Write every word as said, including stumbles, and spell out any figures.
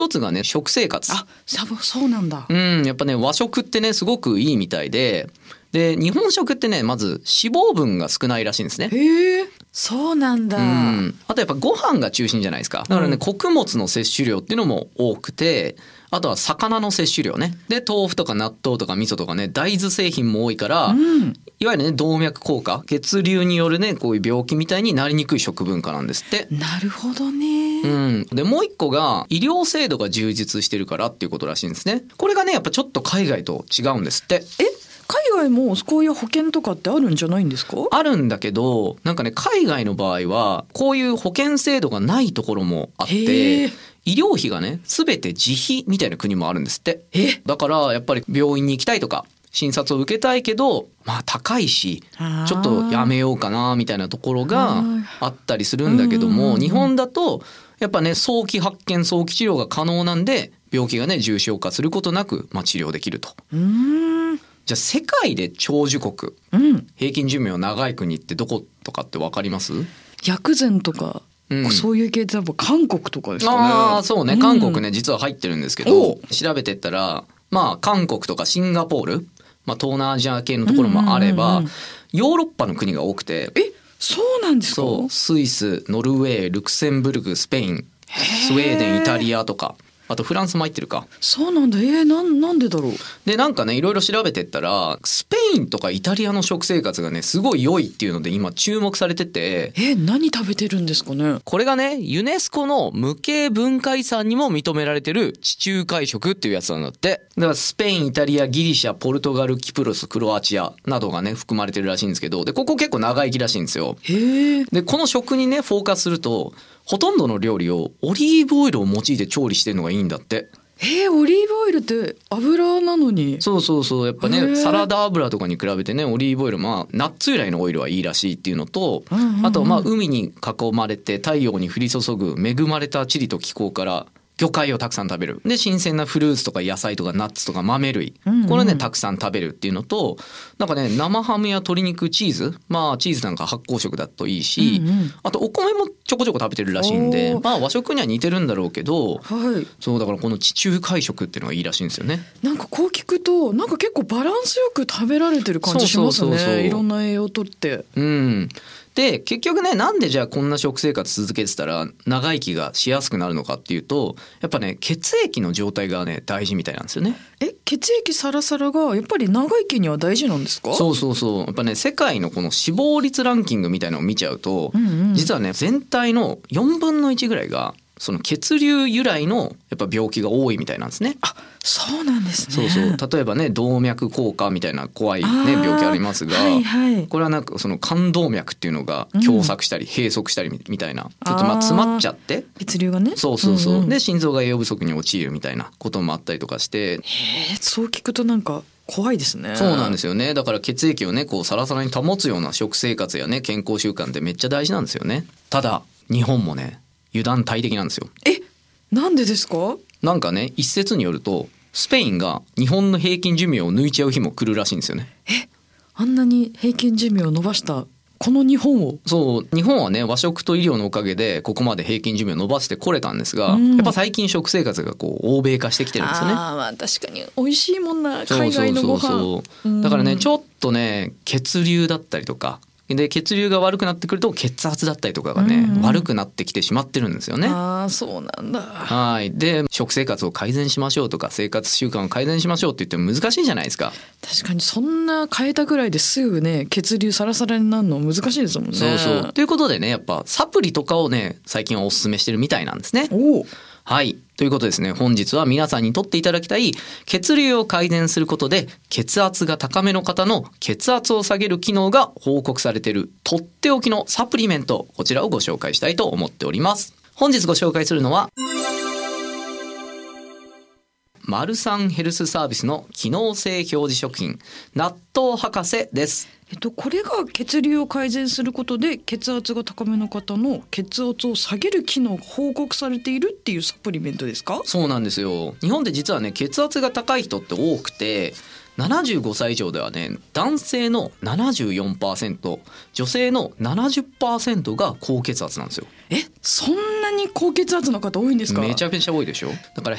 一つがね食生活。 あ、そうなんだ。 うんやっぱね和食ってねすごくいいみたいで、で日本食ってねまず脂肪分が少ないらしいんですね。 へえ、そうなんだ。 うんあとやっぱご飯が中心じゃないですか。だからね、うん、穀物の摂取量っていうのも多くて、あとは魚の摂取量ね。で豆腐とか納豆とか味噌とかね大豆製品も多いから、うん、いわゆるね動脈硬化、血流によるねこういう病気みたいになりにくい食文化なんですって。 なるほどね。 うん、でもう一個が医療制度が充実してるからっていうことらしいんですね。これがねやっぱちょっと海外と違うんですって。 え海外もこういう保険とかってあるんじゃないんですか？ あるんだけどなんかね海外の場合はこういう保険制度がないところもあって、医療費がね全て自費みたいな国もあるんですって。 えだからやっぱり病院に行きたいとか診察を受けたいけどまあ高いしちょっとやめようかなみたいなところがあったりするんだけども、日本だとやっぱね早期発見早期治療が可能なんで病気がね重症化することなく、まあ、治療できると。 うーんじゃあ世界で長寿国、うん、平均寿命長い国ってどことかって分かります？ 薬膳とか、うん、そういう系ってやっぱ韓国とかですかね。 ああそうね、韓国ね実は入ってるんですけど、調べてったらまあ韓国とかシンガポール、まあ、東南アジア系のところもあれば、うんうんうんうん、ヨーロッパの国が多くて。 えそうなんですか？ そうスイス、ノルウェー、ルクセンブルク、スペイン、スウェーデン、イタリアとか、あとフランスも入ってるか。 そうなんだ。えー、なん、なんでだろう。 でなんかねいろいろ調べてったらスペインとかイタリアの食生活がねすごい良いっていうので今注目されてて。 えー、何食べてるんですかね。 これがねユネスコの無形文化遺産にも認められてる地中海食っていうやつなんだって。だからスペイン、イタリア、ギリシャ、ポルトガル、キプロス、クロアチアなどがね含まれてるらしいんですけど、でここ結構長生きらしいんですよ。 へー。 でこの食にねフォーカスするとほとんどの料理をオリーブオイルを用いて調理してるのがいいんだって。 えー、オリーブオイルって油なのに。 そうそうそうやっぱねサラダ油とかに比べてねオリーブオイルまあナッツ由来のオイルはいいらしいっていうのと、うんうんうん、あとまあ海に囲まれて太陽に降り注ぐ恵まれた地理と気候から魚介をたくさん食べる。で新鮮なフルーツとか野菜とかナッツとか豆類、うんうん、これねたくさん食べるっていうのと、なんかね生ハムや鶏肉、チーズ、まあチーズなんか発酵食だといいし、うんうん、あとお米もちょこちょこ食べてるらしいんで、まあ和食には似てるんだろうけど、はい、そうだからこの地中海食っていうのがいいらしいんですよね。 なんかこう聞くとなんか結構バランスよく食べられてる感じしますね。そうそうそうそう、いろんな栄養をとって。 うんで結局ねなんでじゃあこんな食生活続けてたら長生きがしやすくなるのかっていうと、やっぱね血液の状態がね大事みたいなんですよね。 え血液サラサラがやっぱり長生きには大事なんですか？ そうそうそうやっぱね世界のこの死亡率ランキングみたいなのを見ちゃうと、うんうん、実はね全体のよんぶんのいちぐらいがその血流由来のやっぱ病気が多いみたいなんですね。 あ、そうなんですね。 そうそう例えばね動脈硬化みたいな怖い、ね、病気ありますが、はいはい、これはなんかその冠動脈っていうのが狭窄したり閉塞したりみたいな、うん、ちょっとまあ詰まっちゃって血流がねそうそうそう、うんうん、で心臓が栄養不足に陥るみたいなこともあったりとかして。 へー、そう聞くとなんか怖いですね。 そうなんですよね。だから血液をねこうサラサラに保つような食生活やね健康習慣ってめっちゃ大事なんですよね。ただ日本もね油断大敵なんですよ。 え、なんでですか？ なんかね一説によるとスペインが日本の平均寿命を抜いちゃう日も来るらしいんですよね。 え、あんなに平均寿命を伸ばしたこの日本を。 そう日本はね和食と医療のおかげでここまで平均寿命を伸ばしてこれたんですが、うん、やっぱ最近食生活がこう欧米化してきてるんですよね。 あ、まあ確かに美味しいもんな海外のご飯。そうそうそうそう、 だからねちょっとね血流だったりとかで血流が悪くなってくると血圧だったりとかがね、うんうん、悪くなってきてしまってるんですよね。 ああそうなんだ。 はいで食生活を改善しましょうとか生活習慣を改善しましょうって言っても難しいじゃないですか。 確かにそんな変えたぐらいですぐね血流サラサラになるの難しいですもんね。 そうそうということでねやっぱサプリとかをね最近はおすすめしてるみたいなんですね。 おはいということですね、本日は皆さんにとっていただきたい血流を改善することで血圧が高めの方の血圧を下げる機能が報告されているとっておきのサプリメント、こちらをご紹介したいと思っております。本日ご紹介するのはマルサンヘルスサービスの機能性表示食品納豆博士です。 えっと、これが血流を改善することで血圧が高めの方の血圧を下げる機能が報告されているっていうサプリメントですか？ そうなんですよ。日本で実はね血圧が高い人って多くてななじゅうごさい以上ではね男性の ななじゅうよんパーセント 女性の ななじゅっパーセント が高血圧なんですよ。 えそんななに高血圧の方多いんですか？ めちゃめちゃ多いでしょ。だから